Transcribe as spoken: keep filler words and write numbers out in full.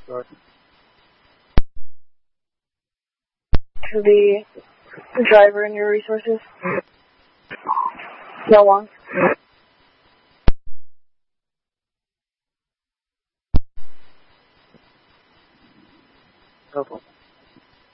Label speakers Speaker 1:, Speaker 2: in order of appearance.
Speaker 1: To the driver and your resources. No one.
Speaker 2: Okay.